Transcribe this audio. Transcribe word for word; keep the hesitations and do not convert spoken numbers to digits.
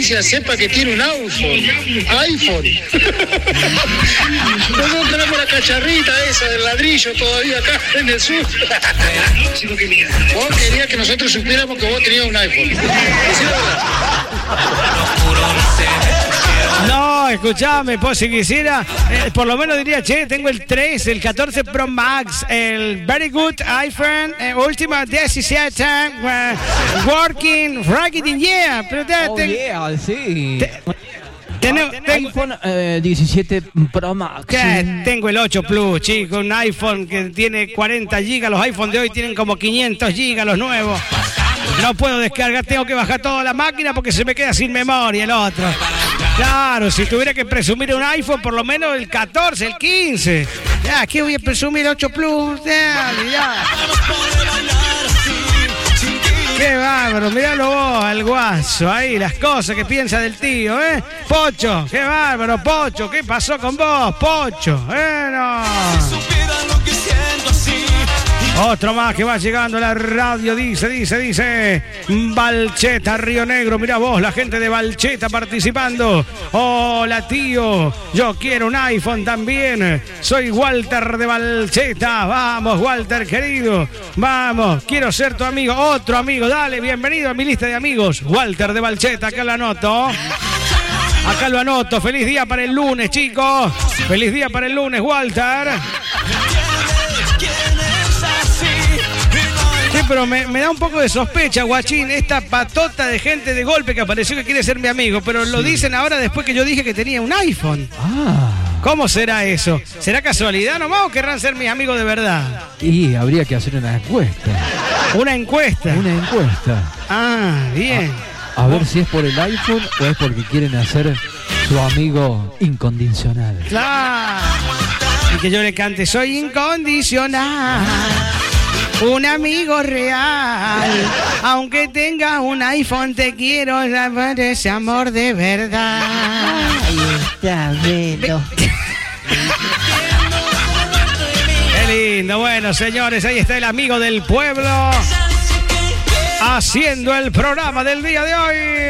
audiencia sepa que tiene un iPhone. iPhone. Nosotros tenemos la cacharrita esa del ladrillo todavía acá en el sur. Vos querías que nosotros supiéramos que vos tenías un iPhone. ¿Sí, no, escuchame, pues si quisiera, eh, por lo menos diría, che, tengo el tres, el catorce Pro Max, el Very Good iPhone, eh, última diecisiete, uh, working, rocking, yeah. Pero te, oh, te, yeah, sí. Te, Tengo, tengo, iPhone eh, diecisiete Pro Max. ¿Qué? Tengo el ocho Plus, chico, un iPhone que tiene cuarenta gigas, los iPhone de hoy tienen como quinientos gigas, los nuevos. No puedo descargar, tengo que bajar toda la máquina porque se me queda sin memoria el otro. Claro, si tuviera que presumir un iPhone, por lo menos el catorce, el quince. Ya, ¿qué voy a presumir? El ocho Plus, ya, ya. Qué bárbaro, miralo vos, al guaso, ahí, las cosas que piensa del tío, ¿eh? Pocho, qué bárbaro, Pocho, ¿qué pasó con vos, Pocho? Eh, no. Otro más que va llegando a la radio, dice, dice, dice, Valcheta, Río Negro, mirá vos, la gente de Valcheta participando. Hola, tío, yo quiero un iPhone también, soy Walter de Valcheta, vamos, Walter, querido, vamos, quiero ser tu amigo, otro amigo, dale, bienvenido a mi lista de amigos, Walter de Valcheta, acá lo anoto. Acá lo anoto, feliz día para el lunes, chicos, feliz día para el lunes, Walter. Sí, pero me, me da un poco de sospecha, guachín, esta patota de gente de golpe que apareció que quiere ser mi amigo, pero sí. Lo dicen ahora después que yo dije que tenía un iPhone. Ah. ¿Cómo será eso? ¿Será casualidad nomás o querrán ser mis amigos de verdad? Y habría que hacer una encuesta. ¿Una encuesta? Una encuesta. Ah, bien. A, a ver si es por el iPhone o es porque quieren hacer su amigo incondicional. Claro. Y que yo le cante, soy incondicional. Un amigo real, aunque tengas un iPhone, te quiero por ese amor de verdad. Ahí está, velo. Qué lindo, bueno, señores, ahí está el amigo del pueblo haciendo el programa del día de hoy.